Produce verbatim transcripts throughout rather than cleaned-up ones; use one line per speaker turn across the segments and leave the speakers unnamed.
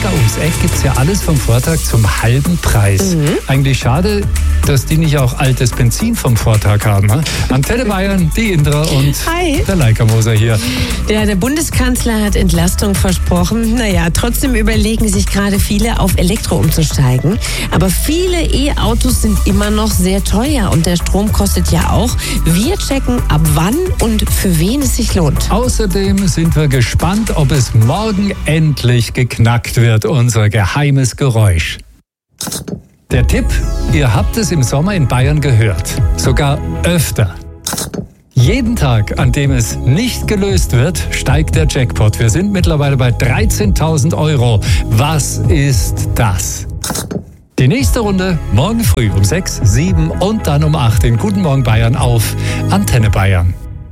Edeka ums Eck gibt es ja alles vom Vortag zum halben Preis. Mhm. Eigentlich schade, dass die nicht auch altes Benzin vom Vortag haben. Ha? Antenne Bayern, die Indra und
Hi.
der Leika-Moser hier.
Ja, der Bundeskanzler hat Entlastung versprochen. Naja, trotzdem überlegen sich gerade viele, auf Elektro umzusteigen. Aber viele E-Autos sind immer noch sehr teuer und der Strom kostet ja auch. Wir checken, ab wann und für wen es sich lohnt.
Außerdem sind wir gespannt, ob es morgen endlich geknackt wird, unser geheimes Geräusch. Der Tipp, ihr habt es im Sommer in Bayern gehört, sogar öfter. Jeden Tag, an dem es nicht gelöst wird, steigt der Jackpot. Wir sind mittlerweile bei dreizehntausend Euro. Was ist das? Die nächste Runde morgen früh um sechs, sieben und dann um acht in Guten Morgen Bayern auf Antenne Bayern.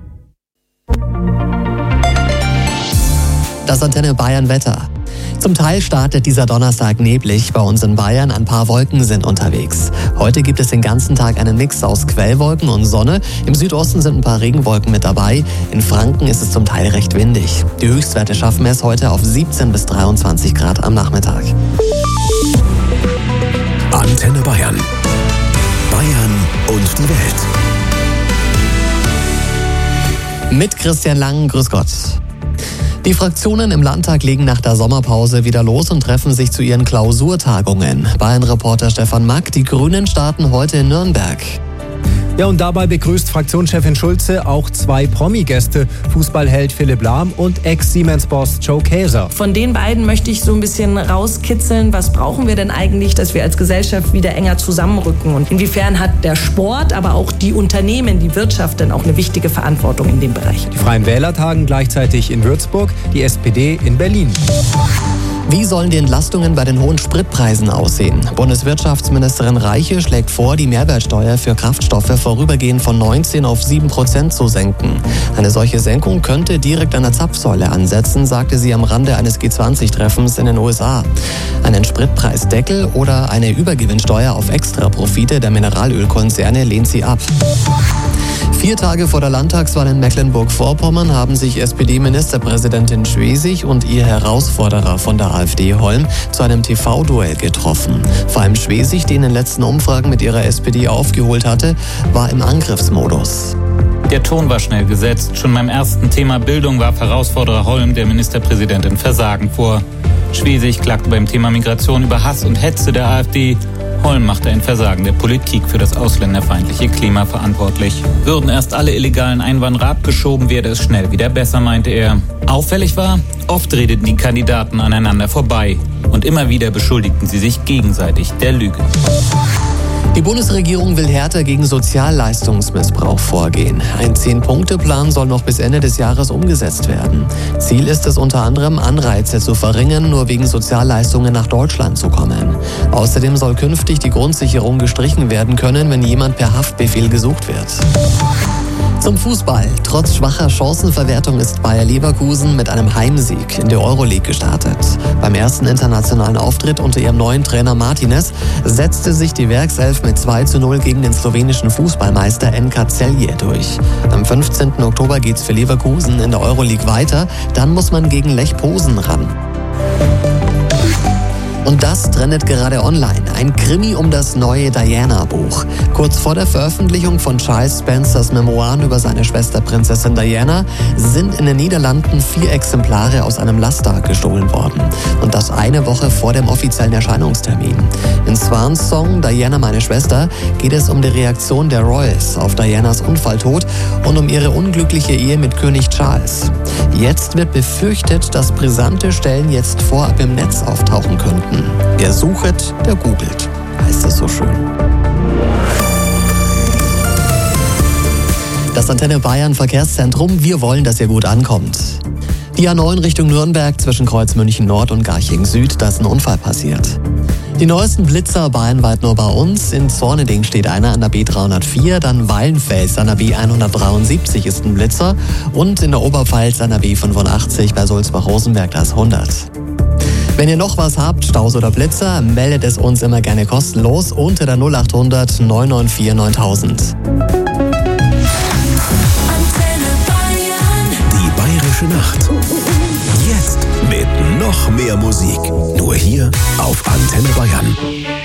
Das Antenne Bayern Wetter. Zum Teil startet dieser Donnerstag neblig. Bei uns in Bayern ein paar Wolken sind unterwegs. Heute gibt es den ganzen Tag einen Mix aus Quellwolken und Sonne. Im Südosten sind ein paar Regenwolken mit dabei. In Franken ist es zum Teil recht windig. Die Höchstwerte schaffen es heute auf siebzehn bis dreiundzwanzig Grad am Nachmittag.
Antenne Bayern. Bayern und die Welt.
Mit Christian Lang, grüß Gott. Die Fraktionen im Landtag legen nach der Sommerpause wieder los und treffen sich zu ihren Klausurtagungen. Bayern-Reporter Stefan Mack, die Grünen starten heute in Nürnberg.
Ja, und dabei begrüßt Fraktionschefin Schulze auch zwei Promi-Gäste, Fußballheld Philipp Lahm und Ex-Siemens-Boss Joe Käser.
Von den beiden möchte ich so ein bisschen rauskitzeln, was brauchen wir denn eigentlich, dass wir als Gesellschaft wieder enger zusammenrücken und inwiefern hat der Sport, aber auch die Unternehmen, die Wirtschaft denn auch eine wichtige Verantwortung in dem Bereich.
Die Freien Wähler tagen gleichzeitig in Würzburg, die S P D in Berlin.
Wie sollen die Entlastungen bei den hohen Spritpreisen aussehen? Bundeswirtschaftsministerin Reiche schlägt vor, die Mehrwertsteuer für Kraftstoffe vorübergehend von neunzehn auf sieben Prozent zu senken. Eine solche Senkung könnte direkt an der Zapfsäule ansetzen, sagte sie am Rande eines G zwanzig Treffens in den U S A. Einen Spritpreisdeckel oder eine Übergewinnsteuer auf Extraprofite der Mineralölkonzerne lehnt sie ab. Vier Tage vor der Landtagswahl in Mecklenburg-Vorpommern haben sich S P D-Ministerpräsidentin Schwesig und ihr Herausforderer von der AfD Holm zu einem T V-Duell getroffen. Vor allem Schwesig, die in den letzten Umfragen mit ihrer S P D aufgeholt hatte, war im Angriffsmodus.
Der Ton war schnell gesetzt. Schon beim ersten Thema Bildung warf Herausforderer Holm der Ministerpräsidentin Versagen vor. Schwesig klagte beim Thema Migration über Hass und Hetze der AfD. Holm machte ein Versagen der Politik für das ausländerfeindliche Klima verantwortlich. Würden erst alle illegalen Einwanderer abgeschoben, werde es schnell wieder besser, meinte er. Auffällig war, oft redeten die Kandidaten aneinander vorbei. Und immer wieder beschuldigten sie sich gegenseitig der Lüge.
Die Bundesregierung will härter gegen Sozialleistungsmissbrauch vorgehen. Ein Zehn-Punkte-Plan soll noch bis Ende des Jahres umgesetzt werden. Ziel ist es unter anderem, Anreize zu verringern, nur wegen Sozialleistungen nach Deutschland zu kommen. Außerdem soll künftig die Grundsicherung gestrichen werden können, wenn jemand per Haftbefehl gesucht wird. Zum Fußball. Trotz schwacher Chancenverwertung ist Bayer Leverkusen mit einem Heimsieg in der Euroleague gestartet. Beim ersten internationalen Auftritt unter ihrem neuen Trainer Martinez setzte sich die Werkself mit zwei zu null gegen den slowenischen Fußballmeister N K Celje durch. Am fünfzehnten Oktober geht's für Leverkusen in der Euroleague weiter. Dann muss man gegen Lech Posen ran. Und das trendet gerade online. Ein Krimi um das neue Diana-Buch. Kurz vor der Veröffentlichung von Charles Spencers Memoiren über seine Schwester Prinzessin Diana sind in den Niederlanden vier Exemplare aus einem Laster gestohlen worden. Und das eine Woche vor dem offiziellen Erscheinungstermin. In Swans Song Diana, meine Schwester, geht es um die Reaktion der Royals auf Dianas Unfalltod und um ihre unglückliche Ehe mit König Charles. Jetzt wird befürchtet, dass brisante Stellen jetzt vorab im Netz auftauchen könnten. Wer suchet, der googelt, heißt es so schön. Das Antenne Bayern Verkehrszentrum, wir wollen, dass ihr gut ankommt. Die A neun Richtung Nürnberg zwischen Kreuz München Nord und Garching Süd, da ist ein Unfall passiert. Die neuesten Blitzer bayernweit nur bei uns. In Zorneding steht einer an der B dreihundertvier, dann Wallenfels an der B hundertdreiundsiebzig ist ein Blitzer und in der Oberpfalz an der B fünfundachtzig bei Sulzbach-Rosenberg das hundert. Wenn ihr noch was habt, Staus oder Blitzer, meldet es uns immer gerne kostenlos unter der null achthundert neun neun vier neuntausend.
Die Bayerische Nacht. Jetzt mit noch mehr mehr Musik. Nur hier auf Antenne Bayern.